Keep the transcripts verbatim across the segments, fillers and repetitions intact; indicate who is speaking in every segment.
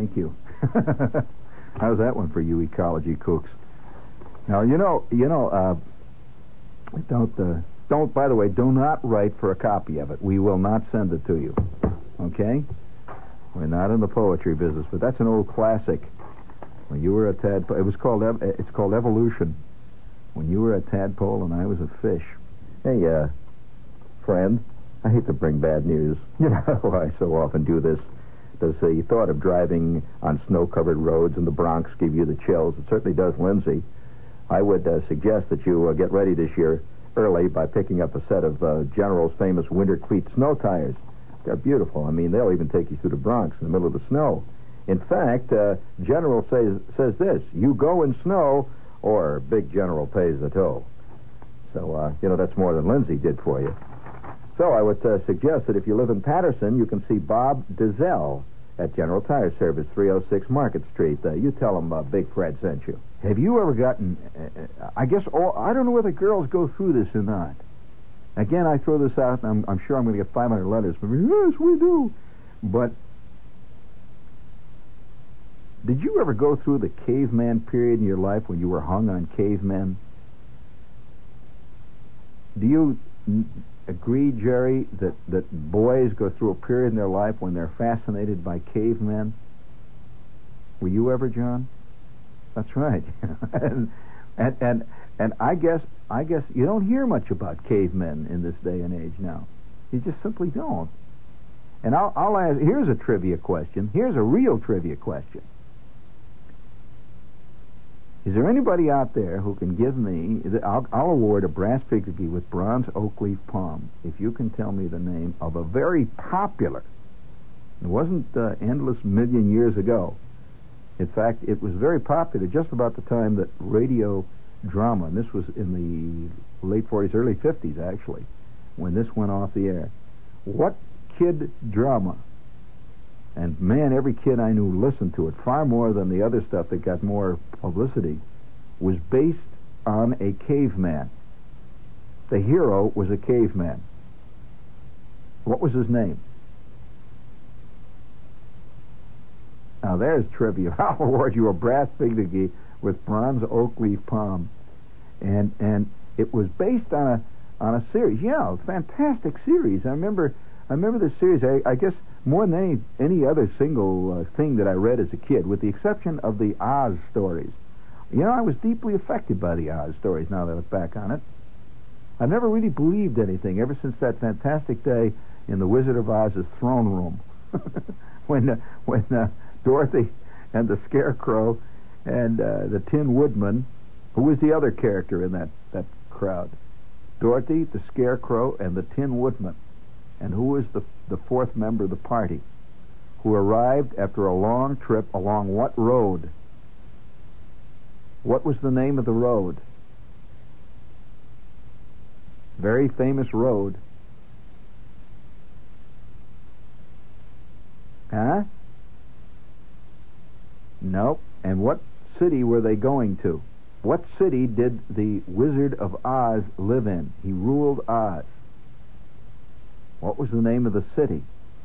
Speaker 1: thank you. How's that one for you ecology kooks? Now, you know, you know, uh, don't, uh, don't, by the way, do not write for a copy of it. We will not send it to you. Okay? We're not in the poetry business, but that's an old classic. When you were a tadpole, it was called, ev- it's called Evolution. When you were a tadpole and I was a fish.
Speaker 2: Hey, uh, friend, I hate to bring bad news. You know, I so often do this. Does the thought of driving on snow-covered roads in the Bronx give you the chills? It certainly does, Lindsay. I would uh, suggest that you uh, get ready this year early by picking up a set of uh, General's famous winter cleat snow tires. They're beautiful. I mean, they'll even take you through the Bronx in the middle of the snow. In fact, uh, General says says this: you go in snow, or Big General pays the toll. So, uh, you know, that's more than Lindsay did for you. So I would uh, suggest that if you live in Patterson, you can see Bob Dizelle at General Tire Service, three oh six Market Street. Uh, you tell him uh, Big Fred sent you.
Speaker 1: Have you ever gotten, uh, I guess, all, I don't know whether girls go through this or not. Again, I throw this out, and I'm, I'm sure I'm going to get five hundred letters from you. Yes, we do. But did you ever go through the caveman period in your life when you were hung on cavemen? Do you n- agree, Jerry, that, that boys go through a period in their life when they're fascinated by cavemen? Were you ever, John? That's right. and, and and and I guess I guess you don't hear much about cavemen in this day and age now. You just simply don't. And I'll, I'll ask. Here's a trivia question. Here's a real trivia question. Is there anybody out there who can give me? I'll, I'll award a brass figurine with bronze oak leaf palm if you can tell me the name of a very popular. It wasn't uh, endless million years ago. In fact, it was very popular just about the time that radio drama, and this was in the late forties, early fifties, actually, when this went off the air. What kid drama? And, man, every kid I knew listened to it far more than the other stuff that got more publicity, was based on a caveman. The hero was a caveman. What was his name? Now, there's trivia. I'll award you a brass figurine with bronze oak leaf palm. And and it was based on a on a series. Yeah, a fantastic series. I remember I remember this series, I, I guess, more than any, any other single uh, thing that I read as a kid, with the exception of the Oz stories. You know, I was deeply affected by the Oz stories now that I look back on it. I've never really believed anything ever since that fantastic day in the Wizard of Oz's throne room when uh, when uh, Dorothy and the Scarecrow and uh, the Tin Woodman, who was the other character in that, that crowd? Dorothy, the Scarecrow, and the Tin Woodman. And who was the the fourth member of the party, who arrived after a long trip along what road? What was the name of the road? Very famous road. Huh? Nope. And what city were they going to? What city did the Wizard of Oz live in? He ruled Oz. What was the name of the city?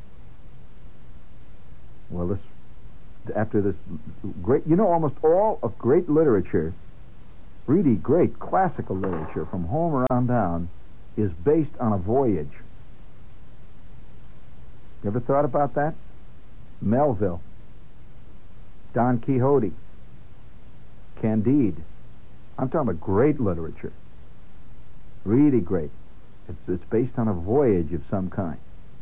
Speaker 1: Well, this after this great, you know, almost all of great literature, really great classical literature from Homer on down, is based on a voyage. You ever thought about that? Melville, Don Quixote, Candide. I'm talking about great literature. Really great. It's, it's based on a voyage of some kind.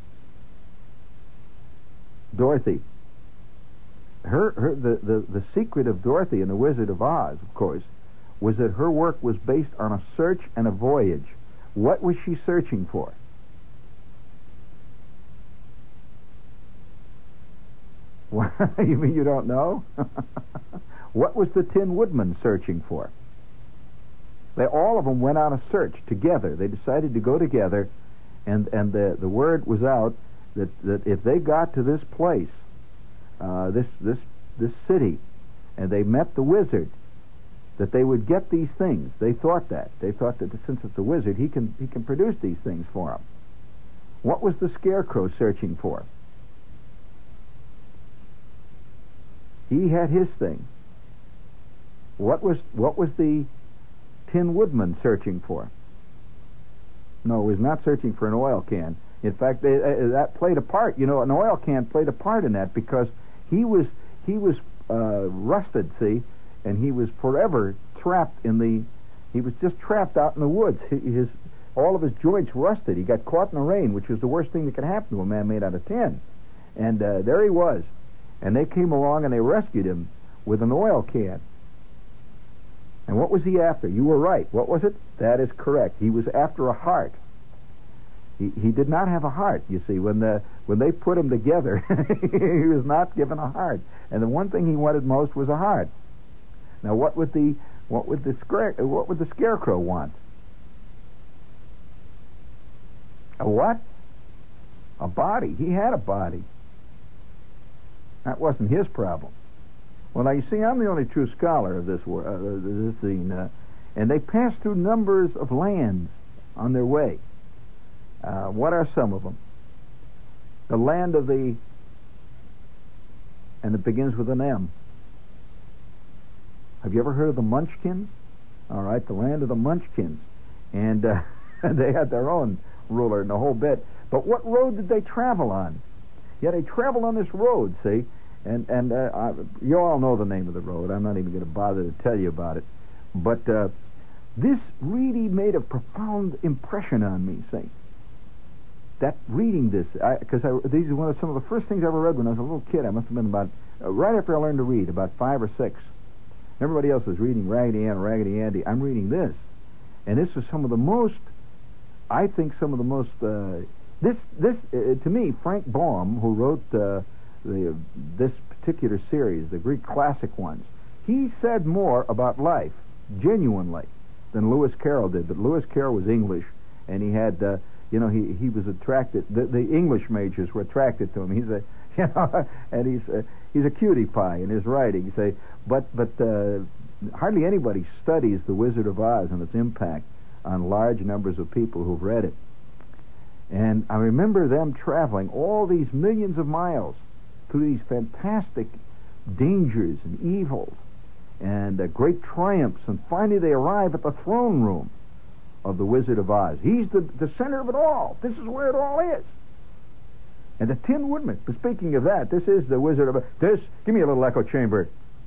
Speaker 1: Dorothy. Her, her the, the, the secret of Dorothy and the Wizard of Oz, of course, was that her work was based on a search and a voyage. What was she searching for? You mean you don't know? What was the Tin Woodman searching for? They all of them went on a search together. They decided to go together, and and the the word was out that that if they got to this place, uh, this this this city, and they met the wizard, that they would get these things. They thought that. They thought that since it's a wizard, he can he can produce these things for them. What was the Scarecrow searching for? He had his thing. What was what was the Tin Woodman searching for? No, he was not searching for an oil can. In fact, they, uh, that played a part. You know, an oil can played a part in that because he was he was uh, rusted, see, and he was forever trapped in the. He was just trapped out in the woods. His all of his joints rusted. He got caught in the rain, which was the worst thing that could happen to a man made out of tin. And uh, there he was, and they came along and they rescued him with an oil can. And what was he after? You were right. What was it? That is correct. He was after a heart. He he did not have a heart. You see, when the when they put him together, he was not given a heart. And the one thing he wanted most was a heart. Now, what would the what would the scare what would the scarecrow want? A what? A body. He had a body. That wasn't his problem. Well, now, you see, I'm the only true scholar of this, uh, this scene, uh, and they passed through numbers of lands on their way. Uh, what are some of them? The land of the, and it begins with an M. Have you ever heard of the Munchkins? All right, the land of the Munchkins. And uh, they had their own ruler and the whole bit. But what road did they travel on? Yeah, they traveled on this road, see? And and uh, I, you all know the name of the road. I'm not even going to bother to tell you about it. But uh, this really made a profound impression on me, see? That reading this, because these are one of some of the first things I ever read when I was a little kid. I must have been about, uh, right after I learned to read, about five or six. Everybody else was reading Raggedy Ann, Raggedy Andy. I'm reading this. And this is some of the most, I think some of the most, uh, this, this uh, to me, Frank Baum, who wrote uh, the, this particular series, the Greek classic ones, he said more about life, genuinely, than Lewis Carroll did. But Lewis Carroll was English, and he had, uh, you know, he, he was attracted, the, the English majors were attracted to him. He's a, you know, and he's a, he's a cutie pie in his writing, say, but, but uh, hardly anybody studies The Wizard of Oz and its impact on large numbers of people who've read it. And I remember them traveling all these millions of miles through these fantastic dangers and evils and uh, great triumphs, and finally they arrive at the throne room of the Wizard of Oz. He's the, the center of it all. This is where it all is. And the Tin Woodman, but speaking of that, this is the Wizard of Oz. This, give me a little echo chamber.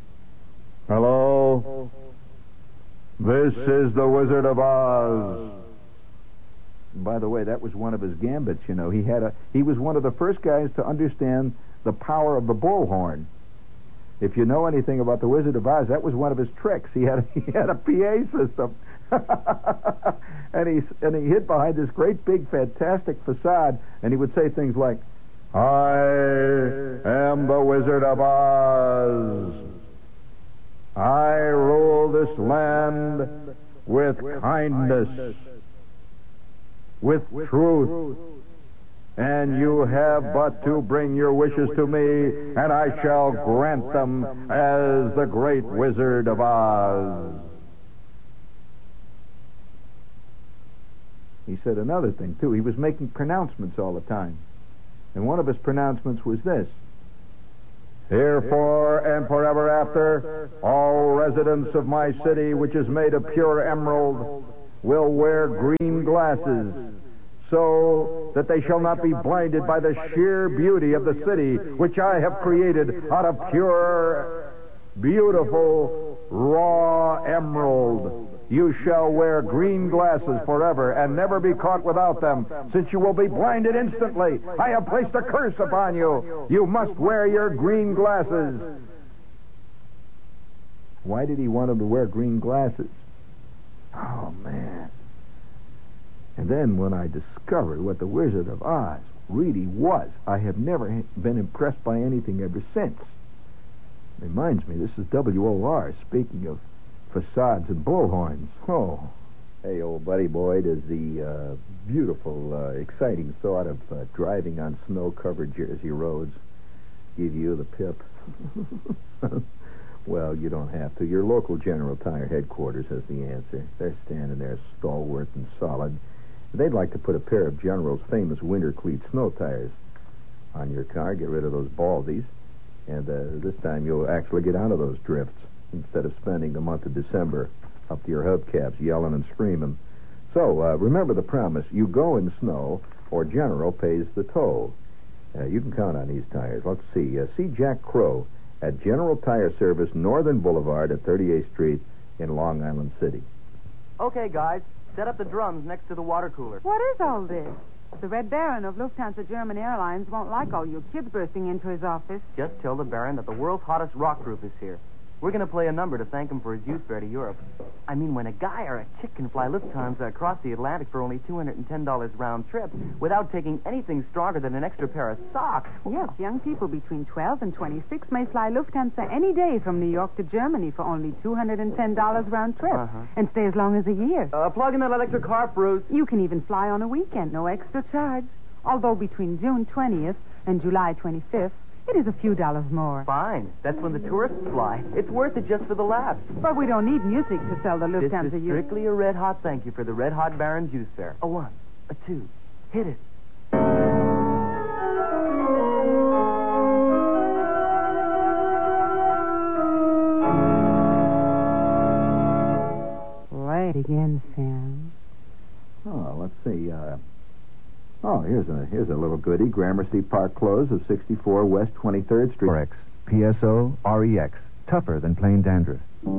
Speaker 1: Hello? This is the Wizard of Oz. By the way, that was one of his gambits, you know. He had a he was one of the first guys to understand the power of the bullhorn. If you know anything about the Wizard of Oz, that was one of his tricks. He had a, he had a P A system. and he and he hid behind this great big fantastic facade, and he would say things like, "I am the Wizard of Oz. I rule this land with kindness, with truth, and you have but to bring your wishes to me, and I shall grant them as the great Wizard of Oz." He said another thing, too. He was making pronouncements all the time. And one of his pronouncements was this: "Herefore and forever after, all residents of my city, which is made of pure emerald, will wear green glasses, so that they shall not be blinded by the sheer beauty of the city, which I have created out of pure, beautiful, raw emerald. You shall wear green glasses forever and never be caught without them, since you will be blinded instantly. I have placed a curse upon you. You must wear your green glasses." Why did he want them to wear green glasses? Oh, man. And then when I discovered what the Wizard of Oz really was, I have never been impressed by anything ever since. Reminds me, this is W O R speaking of facades and bullhorns. Oh. Hey, old buddy boy, does the uh, beautiful, uh, exciting thought of uh, driving on snow-covered Jersey roads give you the pip? Well, you don't have to. Your local General Tire headquarters has the answer. They're standing there stalwart and solid. They'd like to put a pair of General's famous winter cleat snow tires on your car. Get rid of those baldies.
Speaker 2: And uh, this time you'll actually get out of those drifts instead of spending the month of December up to your hubcaps yelling and screaming. So, uh, remember the promise. You go in snow, or General pays the toll. Uh, you can count on these tires. Let's see. Uh, see Jack Crow at General Tire Service, Northern Boulevard at thirty-eighth Street in Long Island City.
Speaker 3: Okay, guys. Set up the drums next to the water cooler.
Speaker 4: What is all this? The Red Baron of Lufthansa German Airlines won't like all you kids bursting into his office.
Speaker 3: Just tell the Baron that the world's hottest rock group is here. We're going to play a number to thank him for his youth fare to Europe. I mean, when a guy or a chick can fly Lufthansa across the Atlantic for only two hundred ten dollars round trip without taking anything stronger than an extra pair of socks.
Speaker 4: Yes, young people between twelve and twenty-six may fly Lufthansa any day from New York to Germany for only two hundred ten dollars round trip
Speaker 3: Uh-huh.
Speaker 4: and stay as long as a year.
Speaker 3: Uh, plug in that electric harp, Bruce.
Speaker 4: You can even fly on a weekend, no extra charge. Although between June twentieth and July twenty-fifth, it is a few dollars more.
Speaker 3: Fine. That's when the tourists fly. It's worth it just for the laughs.
Speaker 4: But we don't need music to sell the
Speaker 3: This
Speaker 4: Lufthansa
Speaker 3: is
Speaker 4: youth.
Speaker 3: strictly a red hot thank you for the red hot Baron's youth fare. A one, a two, hit it.
Speaker 4: Play it again, Sam.
Speaker 1: Oh, let's see. Uh, oh, here's a here's a little goodie. Gramercy Park Close of sixty-four West twenty-third Street.
Speaker 5: Sorex. P S O R E X. Tougher than plain dandruff.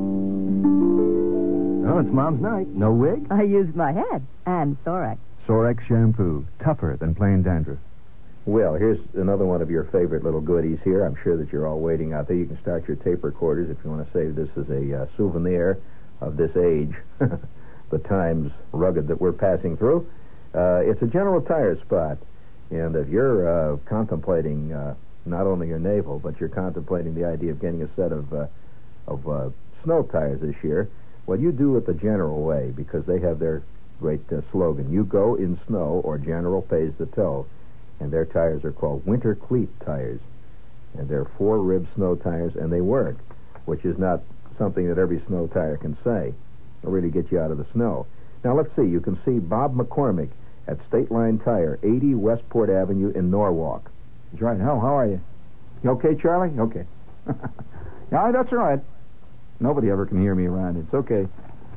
Speaker 5: Oh, it's Mom's night. No wig?
Speaker 6: I used my head and Thorax.
Speaker 5: Sorex shampoo. Tougher than plain dandruff.
Speaker 2: Well, here's another one of your favorite little goodies here. I'm sure that you're all waiting out there. You can start your tape recorders if you want to save this as a uh, souvenir of this age, the times rugged that we're passing through. Uh, it's a General Tire spot. And if you're uh, contemplating uh, not only your navel, but you're contemplating the idea of getting a set of, uh, of uh, snow tires this year, well, you do it the General way, because they have their great uh, slogan. You go in snow or General pays the toll. And their tires are called Winter Cleat tires. And they're four-rib snow tires, and they work, which is not something that every snow tire can say. They'll really get you out of the snow. Now, let's see. You can see Bob McCormick at State Line Tire, eighty Westport Avenue in Norwalk.
Speaker 1: That's right. How, how are you? You okay, Charlie? Okay. Yeah, that's all right. Nobody ever can hear me around. It's okay.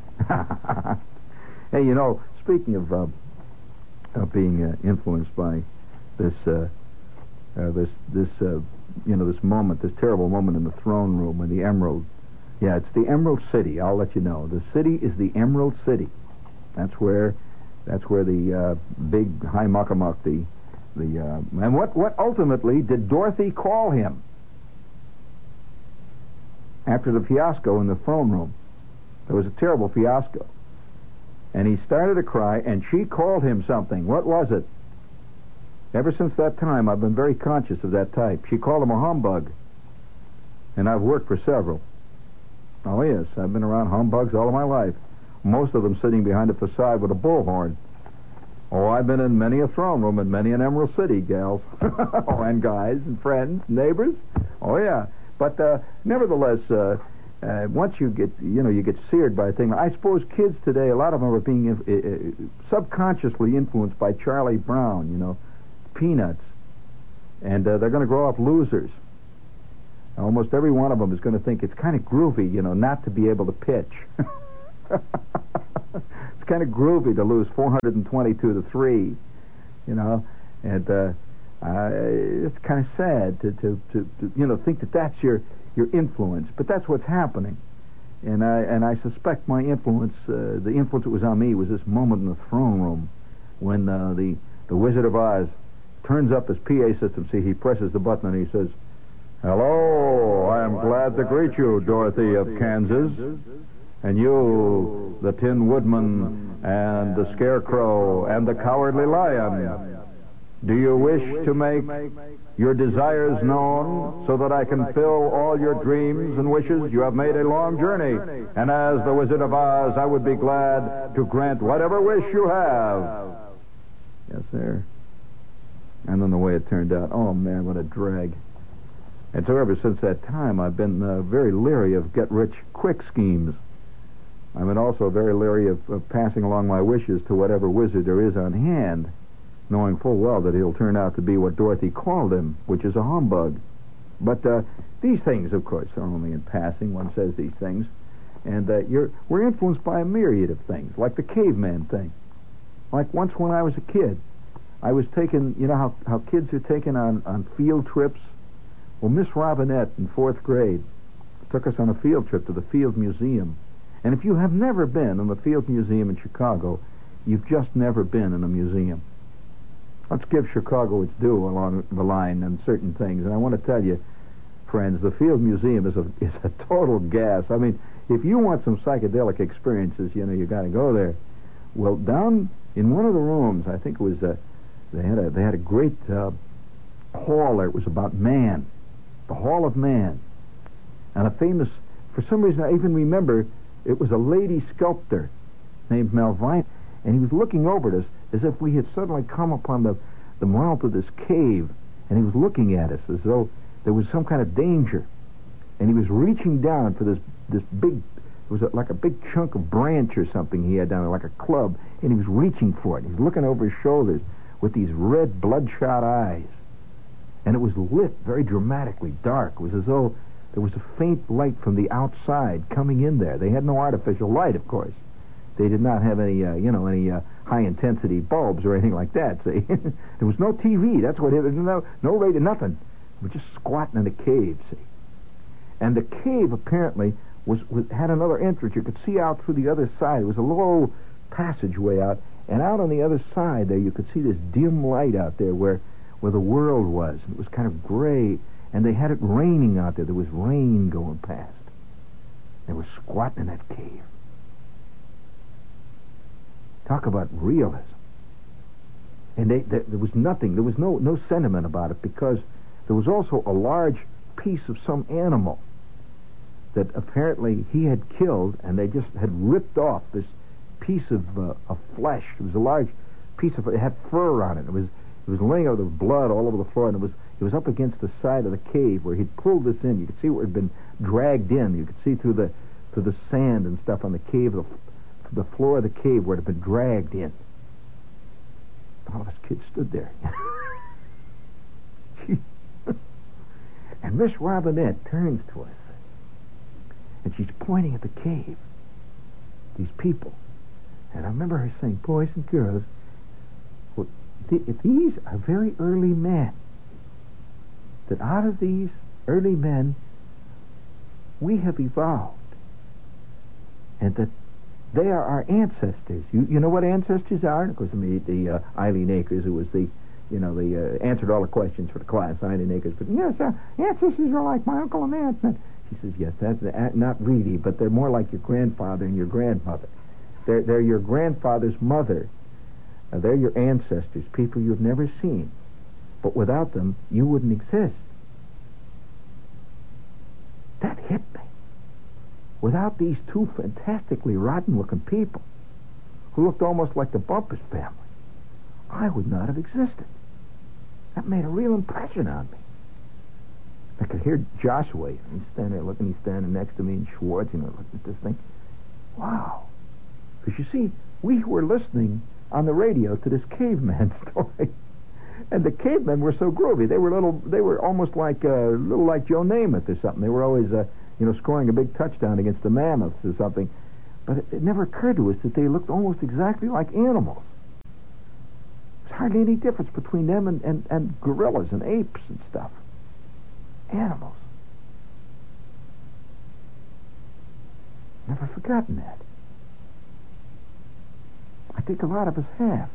Speaker 1: Hey, you know, speaking of, uh, of being uh, influenced by this, uh, uh, this, this, uh, you know, this moment, this terrible moment in the throne room in the Emerald. Yeah, it's the Emerald City. I'll let you know. The city is the Emerald City. That's where, that's where the uh, big high muckamuck, the, the, uh, and what, what ultimately did Dorothy call him after the fiasco in the throne room? There was a terrible fiasco, and he started to cry, and she called him something. What was it? Ever since that time, I've been very conscious of that type. She called him a humbug, and I've worked for several. Oh, yes, I've been around humbugs all of my life, most of them sitting behind a facade with a bullhorn. Oh, I've been in many a throne room in many an Emerald City, gals. Oh, and guys and friends, neighbors. Oh, yeah. But uh, nevertheless, uh, uh, once you get, you know, you get seared by a thing. I suppose kids today, a lot of them are being uh, uh, subconsciously influenced by Charlie Brown, you know, Peanuts. And uh, they're going to grow up losers. Almost every one of them is going to think it's kind of groovy, you know, not to be able to pitch. It's kind of groovy to lose four hundred twenty-two to three, you know, and uh, uh, it's kind of sad to, to, to, to, you know, think that that's your, your influence. But that's what's happening. And I, and I suspect my influence, uh, the influence that was on me was this moment in the throne room when uh, the, the Wizard of Oz turns up his P A system. See, he presses the button and he says, "Hello, I am glad to greet you, Dorothy of Kansas, and you, the Tin Woodman, and the Scarecrow, and the Cowardly Lion. Do you wish to make your desires known so that I can fill all your dreams and wishes? You have made a long journey, and as the Wizard of Oz, I would be glad to grant whatever wish you have." Yes, sir. And then the way it turned out, oh, man, what a drag. And so ever since that time, I've been uh, very leery of get-rich-quick schemes. I've been also very leery of, of passing along my wishes to whatever wizard there is on hand, knowing full well that he'll turn out to be what Dorothy called him, which is a humbug. But uh, these things, of course, are only in passing. One says these things. And uh, you're, we're influenced by a myriad of things, like the caveman thing. Like once when I was a kid, I was taken, you know how, how kids are taken on, on field trips? Well, Miss Robinette in fourth grade took us on a field trip to the Field Museum. And if you have never been in the Field Museum in Chicago, you've just never been in a museum. Let's give Chicago its due along the line on certain things. And I want to tell you, friends, the Field Museum is a is a total gas. I mean, if you want some psychedelic experiences, you know, you got to go there. Well, down in one of the rooms, I think it was a, they had a they had a great uh, hall there. It was about man, the Hall of Man, and a famous. For some reason, I even remember it was a lady sculptor named Melvine, and he was looking over at us as if we had suddenly come upon the, the mouth of this cave, and he was looking at us as though there was some kind of danger. And he was reaching down for this this big, it was a, like a big chunk of branch or something he had down there, like a club, and he was reaching for it. He was looking over his shoulders with these red, bloodshot eyes. And it was lit very dramatically dark. It was as though there was a faint light from the outside coming in there. They had no artificial light, of course. They did not have any, uh, you know, any uh, high-intensity bulbs or anything like that, see? There was no T V. That's what it was. No, no radio, nothing. We were just squatting in a cave, see? And the cave, apparently, was, was had another entrance. You could see out through the other side. It was a low passageway out. And out on the other side there, you could see this dim light out there where, where the world was. And it was kind of gray. And they had it raining out there. There was rain going past. They were squatting in that cave. Talk about realism. And they, they, there was nothing, there was no, no sentiment about it, because there was also a large piece of some animal that apparently he had killed, and they just had ripped off this piece of, uh, of flesh. It was a large piece of, it had fur on it. It was, it was laying out of blood all over the floor, and it was, it was up against the side of the cave where he'd pulled this in. You could see where it had been dragged in. You could see through the, through the sand and stuff on the cave, the the floor of the cave where it had been dragged in. All of us kids stood there. And Miss Robinette turns to us, and she's pointing at the cave, these people. And I remember her saying, boys and girls, well, th- these are very early men. That out of these early men, we have evolved. And that they are our ancestors. You you know what ancestors are? And of course, I mean, the uh, Eileen Akers, who was the, you know, the uh, answered all the questions for the class, Eileen Akers. But yes, uh, ancestors are like my uncle and aunt. And she says, yes, that's uh, not really, but they're more like your grandfather and your grandmother. They're they're your grandfather's mother. Uh, they're your ancestors, people you've never seen. But without them, you wouldn't exist. That hit me. Without these two fantastically rotten-looking people who looked almost like the Bumpus family, I would not have existed. That made a real impression on me. I could hear Joshua. He's standing there looking. He's standing next to me, and Schwartz, you know, looking at this thing. Wow. Because you see, we were listening on the radio to this caveman story, and the cavemen were so groovy. They were little. They were almost like a uh, little like Joe Namath or something. They were always. Uh, you know, scoring a big touchdown against the mammoths or something. But it, it never occurred to us that they looked almost exactly like animals. There's hardly any difference between them and, and, and gorillas and apes and stuff. Animals. Never forgotten that. I think a lot of us have.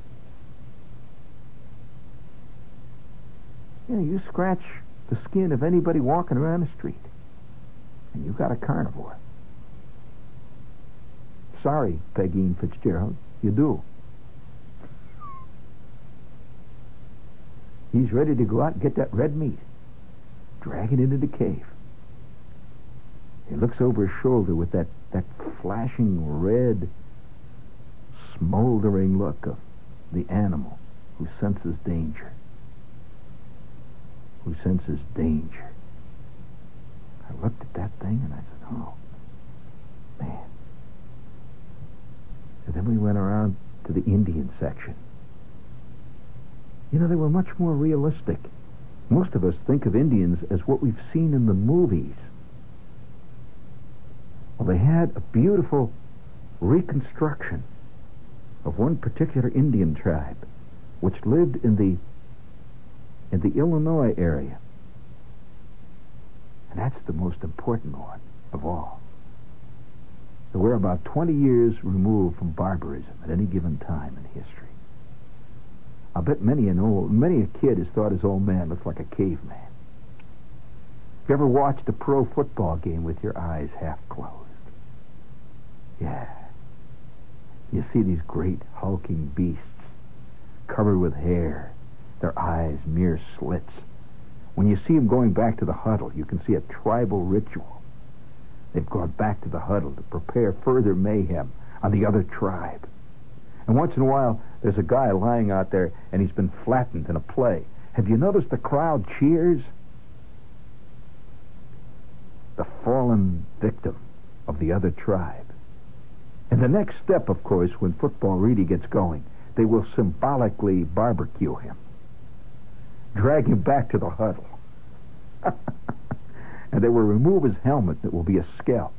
Speaker 1: You know, you scratch the skin of anybody walking around the street, and you got a carnivore. Sorry, Peggy Fitzgerald, you do. He's ready to go out and get that red meat, drag it into the cave. He looks over his shoulder with that, that flashing red, smoldering look of the animal who senses danger. Who senses danger. I looked at that thing and I said, oh, man. And then we went around to the Indian section. You know, they were much more realistic Most of us think of Indians as what we've seen in the movies. Well, they had a beautiful reconstruction of one particular Indian tribe which lived in the in the Illinois area. And that's the most important one of all. So we're about twenty years removed from barbarism at any given time in history. I bet many an old, many a kid has thought his old man looks like a caveman. Have you ever watched a pro football game with your eyes half closed? Yeah. You see these great hulking beasts covered with hair, their eyes mere slits. When you see them going back to the huddle, you can see a tribal ritual. They've gone back to the huddle to prepare further mayhem on the other tribe. And once in a while, there's a guy lying out there, and he's been flattened in a play. Have you noticed the crowd cheers? The fallen victim of the other tribe. And the next step, of course, when football really gets going, they will symbolically barbecue him. Drag him back to the huddle. And they will remove his helmet that will be a scalp.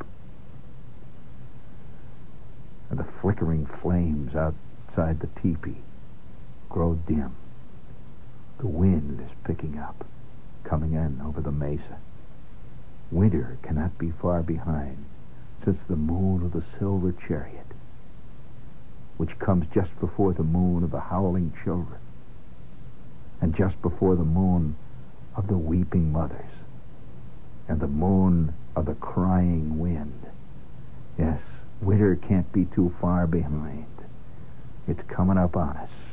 Speaker 1: And the flickering flames outside the teepee grow dim. The wind is picking up, coming in over the mesa. Winter cannot be far behind, since the moon of the silver chariot, which comes just before the moon of the howling children, and just before the moon of the weeping mothers, and the moon of the crying wind. Yes, winter can't be too far behind. It's coming up on us.